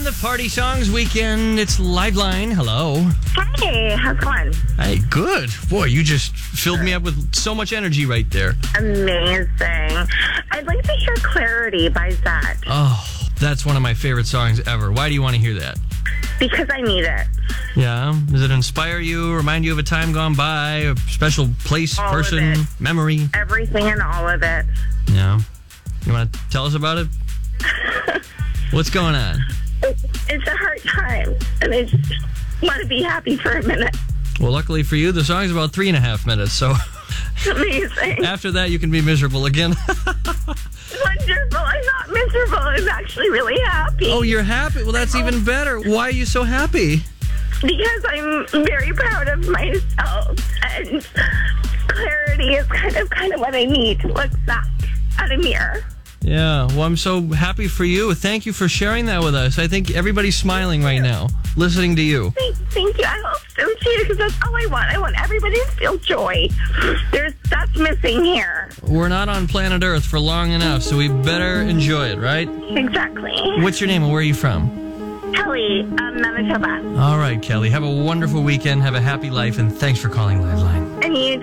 On the Party Songs weekend, it's Liveline. Hello. Hey, how's it going? Hey, good. Boy, you just filled me up with so much energy right there. Amazing. I'd like to hear Clarity by Zach. Oh, that's one of my favorite songs ever. Why do you want to hear that? Because I need it. Yeah? Does it inspire you, remind you of a time gone by, a special place, All of person, it. memory? Everything and all of it. Yeah. You want to tell us about it? What's going on? It's a hard time, and I just want to be happy for a minute. Well, luckily for you, the song's about 3.5 minutes, so Amazing. after that you can be miserable again. Wonderful. I'm not miserable. I'm actually really happy. Oh, you're happy? Well, that's even better. Why are you so happy? Because I'm very proud of myself, and clarity is kind of what I need to look back at a mirror. Yeah, well, I'm so happy for you. Thank you for sharing that with us. I think everybody's smiling right now, listening to you. Thank you. I hope so too, because that's all I want. I want everybody to feel joy. That's missing here. We're not on planet Earth for long enough, so we better enjoy it, right? Exactly. What's your name and where are you from? Kelly, Manitoba. All right, Kelly. Have a wonderful weekend. Have a happy life, and thanks for calling Liveline. And you